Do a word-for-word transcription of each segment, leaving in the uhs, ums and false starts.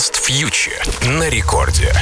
Инвест Фьючер на рекорде.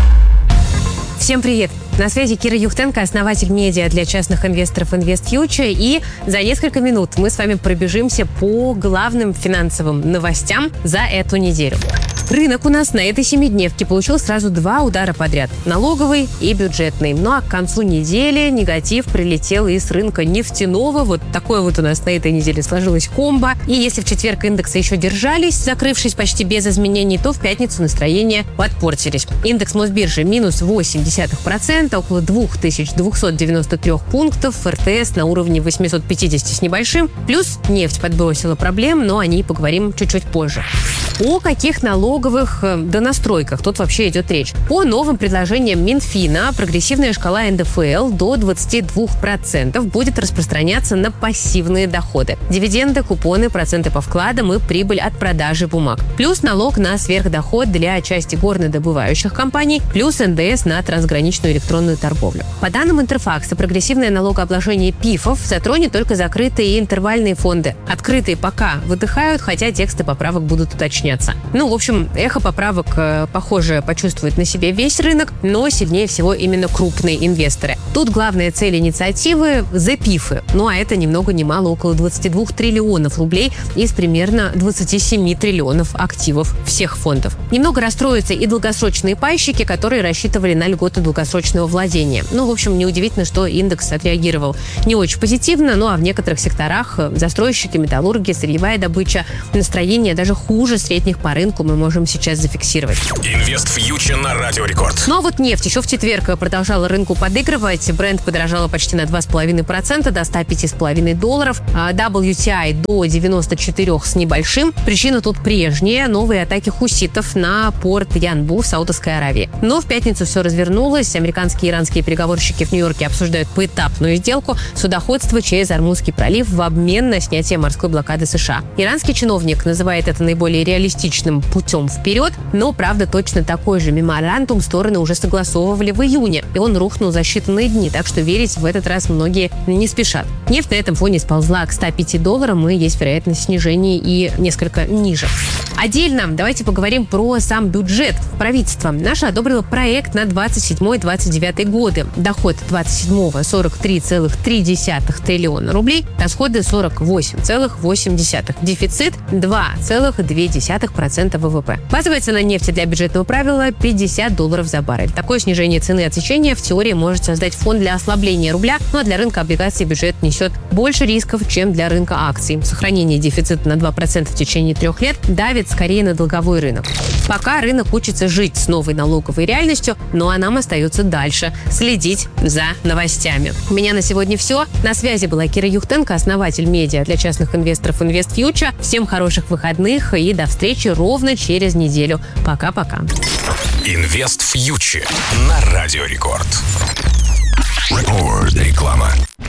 Всем привет! На связи Кира Юхтенко, основатель медиа для частных инвесторов Инвест Фьючер. И за несколько минут мы с вами пробежимся по главным финансовым новостям за эту неделю. Рынок у нас на этой семидневке получил сразу два удара подряд – налоговый и бюджетный. Ну а к концу недели негатив прилетел из рынка нефтяного. Вот такое вот у нас на этой неделе сложилась комбо. И если в четверг индексы еще держались, закрывшись почти без изменений, то в пятницу настроения подпортились. Индекс Мосбиржи минус восемь десятых процента, около две тысячи двести девяносто три пунктов, эр тэ эс на уровне восемьсот пятьдесят с небольшим. Плюс нефть подбросила проблем, но о ней поговорим чуть-чуть позже. О каких налоговых донастройках тут вообще идет речь? По новым предложениям Минфина прогрессивная шкала эн дэ эф эл до двадцати двух процентов будет распространяться на пассивные доходы. Дивиденды, купоны, проценты по вкладам и прибыль от продажи бумаг. Плюс налог на сверхдоход для части горнодобывающих компаний, плюс эн дэ эс на трансграничную электронную торговлю. По данным Интерфакса, прогрессивное налогообложение пифов затронет только закрытые и интервальные фонды. Открытые пока выдыхают, хотя тексты поправок будут уточняться. Ну, в общем, эхо поправок, похоже, почувствует на себе весь рынок, но сильнее всего именно крупные инвесторы. Тут главная цель инициативы – запифы. Ну, а это ни много ни мало около двадцати двух триллионов рублей из примерно двадцати семи триллионов активов всех фондов. Немного расстроятся и долгосрочные пайщики, которые рассчитывали на льготы долгосрочного владения. Ну, в общем, неудивительно, что индекс отреагировал не очень позитивно, ну а в некоторых секторах – застройщики, металлурги, сырьевая добыча – настроение даже хуже среднего по рынку мы можем сейчас зафиксировать. Инвест Фьючер на Радио Рекорд. Ну а вот нефть еще в четверг продолжала рынку подыгрывать. Бренд подорожала почти на два с половиной процента до ста пяти с половиной долларов. дабл ю ти ай до девяноста четырёх с небольшим. Причина тут прежняя. Новые атаки хуситов на порт Янбу в Саудовской Аравии. Но в пятницу все развернулось. Американские и иранские переговорщики в Нью-Йорке обсуждают поэтапную сделку судоходства через Ормузский пролив в обмен на снятие морской блокады США. Иранский чиновник называет это наиболее реалистичным реалистичным путем вперед, но, правда, точно такой же меморандум стороны уже согласовывали в июне, и он рухнул за считанные дни, так что верить в этот раз многие не спешат. Нефть на этом фоне сползла к ста пяти долларам, и есть вероятность снижения и несколько ниже. Отдельно давайте поговорим про сам бюджет. Правительство наше одобрило проект на двадцать седьмой - двадцать девятый годы. Доход двадцать седьмого – сорок три целых три десятых триллиона рублей, расходы сорок восемь целых восемь десятых, дефицит два целых две десятых процента вэ вэ пэ. Базовая цена нефти для бюджетного правила – пятьдесят долларов за баррель. Такое снижение цены отсечения в теории может создать фон для ослабления рубля, но для рынка облигаций бюджет несет больше рисков, чем для рынка акций. Сохранение дефицита на два процента в течение трех лет давит скорее на долговой рынок. Пока рынок учится жить с новой налоговой реальностью, ну а нам остается дальше следить за новостями. У меня на сегодня все. На связи была Кира Юхтенко, основатель медиа для частных инвесторов Инвест Фьючер. Всем хороших выходных и до встречи ровно через неделю. Пока-пока. Инвест Фьючер на Радио Рекорд. Рекорд. Реклама.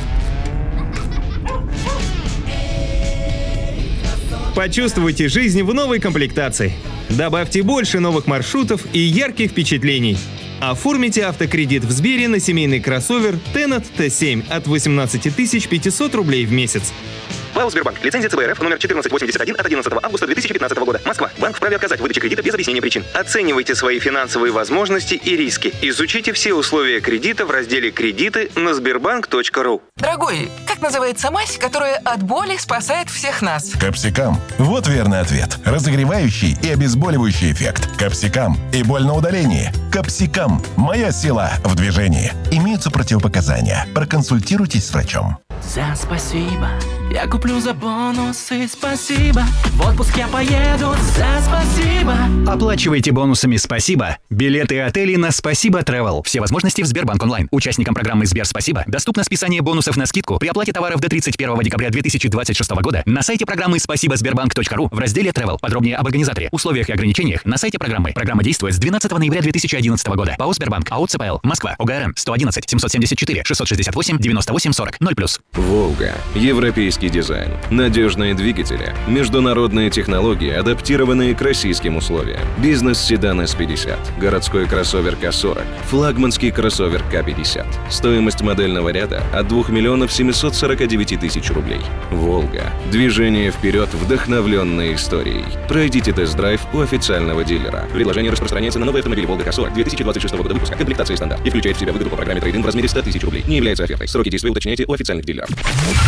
Почувствуйте жизнь в новой комплектации. Добавьте больше новых маршрутов и ярких впечатлений. Оформите автокредит в Сбере на семейный кроссовер Tennet тэ семь от восемнадцати тысяч пятисот рублей в месяц. ПАО «Сбербанк». Лицензия цэ бэ эр эф номер четырнадцать восемьдесят один от одиннадцатого августа две тысячи пятнадцатого года. Москва. Банк вправе отказать в выдаче кредита без объяснения причин. Оценивайте свои финансовые возможности и риски. Изучите все условия кредита в разделе «Кредиты» на сбербанк точка ру. Дорогой, как называется мазь, которая от боли спасает всех нас? Капсикам. Вот верный ответ. Разогревающий и обезболивающий эффект. Капсикам. И боль на удалении. Капсикам. Моя сила в движении. Имеются противопоказания. Проконсультируйтесь с врачом. За спасибо. Я куплю за бонусы, спасибо. В отпуск я поеду, за спасибо. Оплачивайте бонусами «Спасибо» билеты и отели на «Спасибо Travel». Все возможности в Сбербанк онлайн. Участникам программы «Сбер Спасибо» доступно списание бонусов на скидку при оплате товаров до тридцать первого декабря две тысячи двадцать шестого года на сайте программы спасибо сбербанк точка ру в разделе Travel. Подробнее об организаторе, условиях и ограничениях на сайте программы. Программа действует с двенадцатого ноября две тысячи одиннадцатого года. ПАО «Сбербанк», АО цэ пэ эл, Москва, о гэ эр эм сто одиннадцать семьсот семьдесят четыре шестьсот шестьдесят восемь девяносто восемь сорок, ноль плюс. Волга. Европейский российский дизайн, надежные двигатели, международные технологии, адаптированные к российским условиям. Бизнес-седан эс пятьдесят, городской кроссовер ка сорок, флагманский кроссовер ка пятьдесят. Стоимость модельного ряда от двух миллионов семисот сорока девяти тысяч рублей. Волга. Движение вперед, вдохновленной историей. Пройдите тест-драйв у официального дилера. Предложение распространяется на новые автомобили Волга ка сорок две тысячи двадцать шестого года выпуска. Комплектация стандарт и включает в себя выгоду по программе трейд-ин в размере ста тысяч рублей. Не является офертой. Сроки действия уточняйте у официальных дилеров.